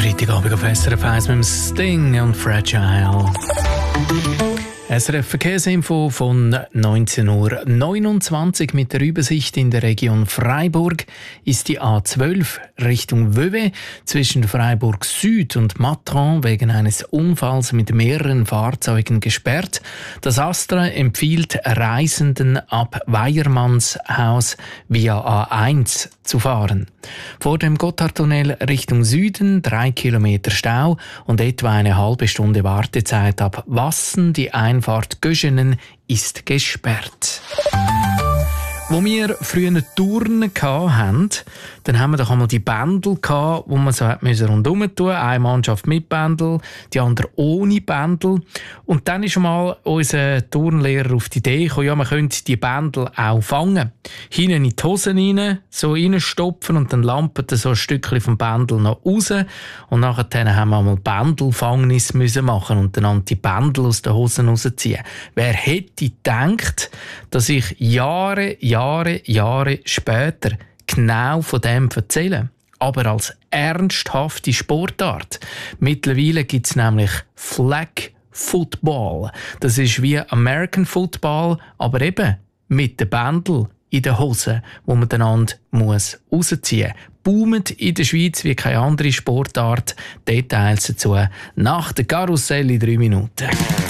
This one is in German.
Freitagabend auf SRF 1 mit dem Sting und Fragile. SRF Verkehrsinfo von 19:29 Uhr mit der Übersicht in der Region Freiburg ist die A12 Richtung Vevey zwischen Freiburg Süd und Matran wegen eines Unfalls mit mehreren Fahrzeugen gesperrt. Das ASTRA empfiehlt Reisenden ab Weiermannshaus via A1 zu fahren. Vor dem Gotthardtunnel Richtung Süden 3 Kilometer Stau und etwa eine halbe Stunde Wartezeit ab Wassen. Die Einfahrt Göschenen ist gesperrt. Wo wir früher Touren hatten, dann haben wir doch einmal die Bändel gehabt, wo man so rundherum tun. Eine Mannschaft mit Bändel, die andere ohne Bändel. Und dann ist mal unser Turnlehrer auf die Idee gekommen, ja, man könnte die Bändel auch fangen. Hinten in die Hosen rein, so reinstopfen und dann lampert so ein Stückchen vom Bändel noch raus. Und nachher haben wir einmal Bändelfangnis müssen machen und dann die Bändel aus den Hosen rausziehen. Wer hätte gedacht, dass ich Jahre später genau von dem erzähle? Aber als ernsthafte Sportart. Mittlerweile gibt es nämlich Flag Football. Das ist wie American Football, aber eben mit den Bändeln in den Hosen, wo man einander rausziehen muss. Boomt in der Schweiz wie keine andere Sportart. Details dazu nach der Karussell in 3 Minuten.